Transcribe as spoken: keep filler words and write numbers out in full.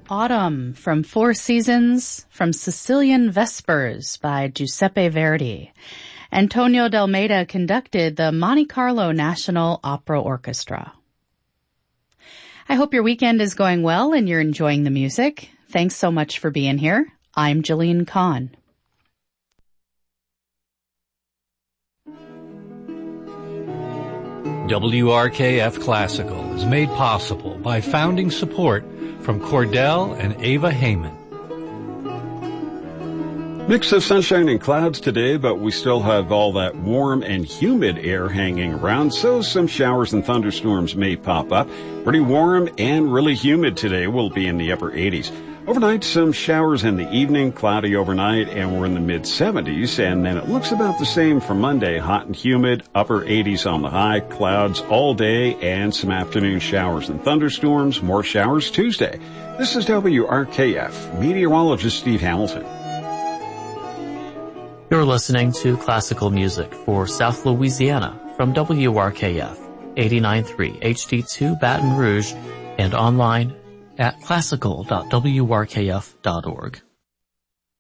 Autumn from Four Seasons from Sicilian Vespers by Giuseppe Verdi. Antonio de Almeida conducted the Monte Carlo National Opera Orchestra. I hope your weekend is going well and you're enjoying the music. Thanks so much for being here. I'm Jillian Kahn. W R K F Classical is made possible by founding support from Cordell and Ava Heyman. Mix of sunshine and clouds today, but we still have all that warm and humid air hanging around, so some showers and thunderstorms may pop up. Pretty warm and really humid today. We'll be in the upper eighties. Overnight, some showers in the evening, cloudy overnight, and we're in the mid seventies. And then it looks about the same for Monday, hot and humid, upper eighties on the high, clouds all day, and some afternoon showers and thunderstorms, more showers Tuesday. This is W R K F, meteorologist Steve Hamilton. You're listening to classical music for South Louisiana from W R K F, eighty-nine point three H D two Baton Rouge, and online at classical dot w r k f dot org.